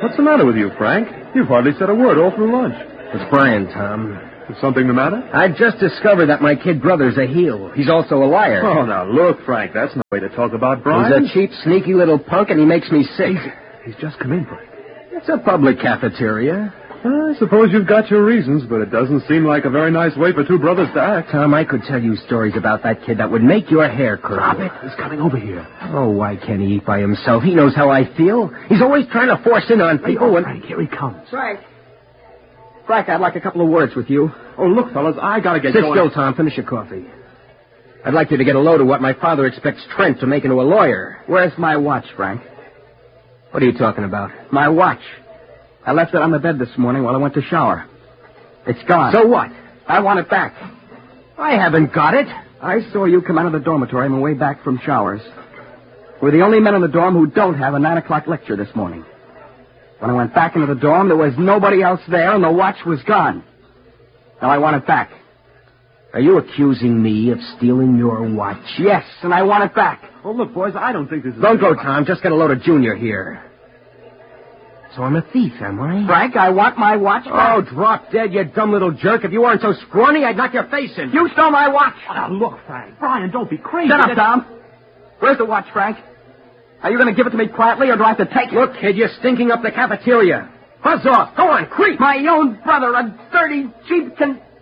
What's the matter with you, Frank? You've hardly said a word all through lunch. It's Brian, Tom. Is something the matter? I just discovered that my kid brother's a heel. He's also a liar. Oh, now look, Frank, that's no way to talk about Brian. He's a cheap, sneaky little punk, and he makes me sick. He's just come in, Frank. It's a public cafeteria. I suppose you've got your reasons, but it doesn't seem like a very nice way for two brothers to act. Tom, I could tell you stories about that kid that would make your hair curl. Stop it. He's coming over here. Oh, why can't he eat by himself? He knows how I feel. He's always trying to force in on people. Frank, here he comes. Frank, I'd like a couple of words with you. Oh, look, fellas, I gotta get Sit going. still, Tom. Finish your coffee. I'd like you to get a load of what my father expects Trent to make into a lawyer. Where's my watch, Frank? What are you talking about? My watch. I left it on the bed this morning while I went to shower. It's gone. So what? I want it back. I haven't got it. I saw you come out of the dormitory on the way back from showers. We're the only men in the dorm who don't have a 9 o'clock lecture this morning. When I went back into the dorm, there was nobody else there, and the watch was gone. Now I want it back. Are you accusing me of stealing your watch? Yes, and I want it back. Oh, look, boys, I don't think this is... Don't go, Tom. Just get a load of Junior here. So I'm a thief, am I? Frank, I want my watch back. Oh, drop dead, you dumb little jerk. If you weren't so scrawny, I'd knock your face in. You stole my watch. Oh, now, look, Frank. Brian, don't be crazy. Shut up, Tom. Where's the watch, Frank? Are you going to give it to me quietly, or do I have to take it? Look, kid, you're stinking up the cafeteria. Buzz off. Go on, creep. My own brother, a dirty, cheap,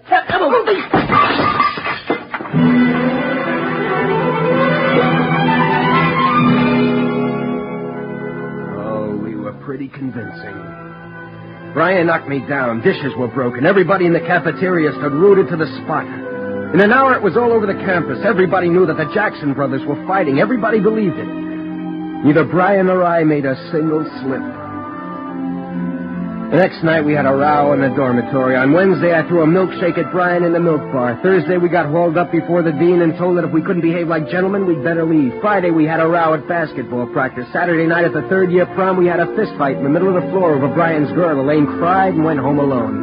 pretty convincing. Brian knocked me down. Dishes were broken. Everybody in the cafeteria stood rooted to the spot. In an hour, it was all over the campus. Everybody knew that the Jackson brothers were fighting. Everybody believed it. Neither Brian or I made a single slip. The next night, we had a row in the dormitory. On Wednesday, I threw a milkshake at Brian in the milk bar. Thursday, we got hauled up before the dean and told that if we couldn't behave like gentlemen, we'd better leave. Friday, we had a row at basketball practice. Saturday night at the third-year prom, we had a fist fight in the middle of the floor over Brian's girl. Elaine cried and went home alone.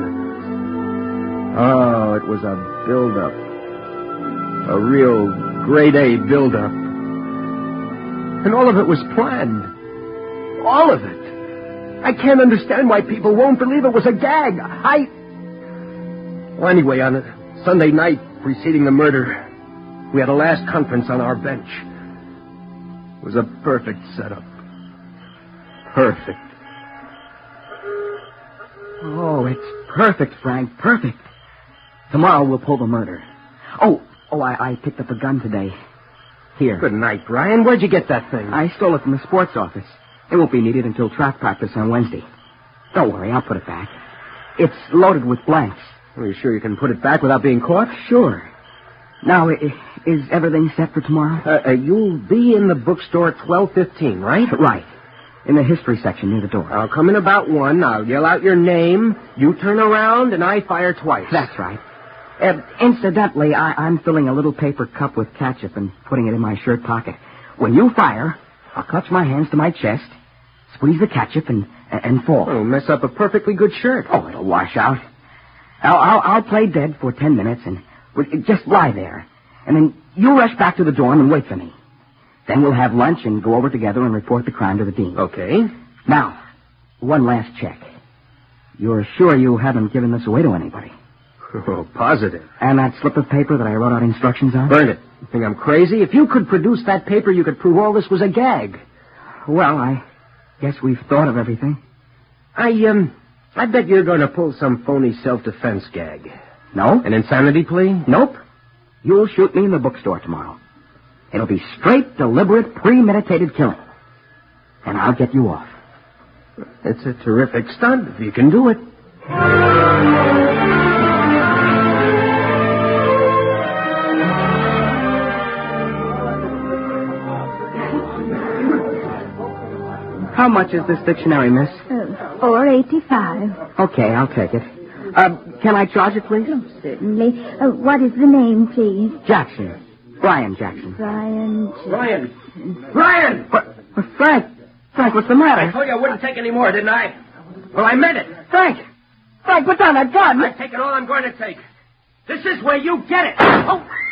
Oh, it was a build-up. A real grade-A build-up. And all of it was planned. All of it. I can't understand why people won't believe it was a gag. Well, anyway, on a Sunday night preceding the murder, we had a last conference on our bench. It was a perfect setup. Perfect. Oh, it's perfect, Frank. Perfect. Tomorrow we'll pull the murder. Oh, I picked up a gun today. Here. Good night, Brian. Where'd you get that thing? I stole it from the sports office. It won't be needed until track practice on Wednesday. Don't worry, I'll put it back. It's loaded with blanks. Are you sure you can put it back without being caught? Sure. Now, is everything set for tomorrow? You'll be in the bookstore at 12:15, right? Right. In the history section near the door. I'll come in about 1. I'll yell out your name. You turn around, and I fire twice. That's right. Incidentally, I'm filling a little paper cup with ketchup and putting it in my shirt pocket. When you fire, I'll clutch my hands to my chest, squeeze the ketchup, and fall. Oh, mess up a perfectly good shirt. Oh, it'll wash out. I'll play dead for 10 minutes and just lie there. And then you rush back to the dorm and wait for me. Then we'll have lunch and go over together and report the crime to the dean. Okay. Now, one last check. You're sure you haven't given this away to anybody? Oh, positive. And that slip of paper that I wrote out instructions on? Burn it. You think I'm crazy? If you could produce that paper, you could prove all this was a gag. Well, I guess we've thought of everything. I bet you're going to pull some phony self-defense gag. No? An insanity plea? Nope. You'll shoot me in the bookstore tomorrow. It'll be straight, deliberate, premeditated killing. And I'll get you off. It's a terrific stunt if you can do it. How much is this dictionary, miss? $4.85. Okay, I'll take it. Can I charge it, please? Oh, certainly. What is the name, please? Jackson. Brian Jackson. Brian. Brian! Frank, what's the matter? I told you I wouldn't take any more, didn't I? Well, I meant it. Frank, put down that gun. I've taken all I'm going to take. This is where you get it. Oh!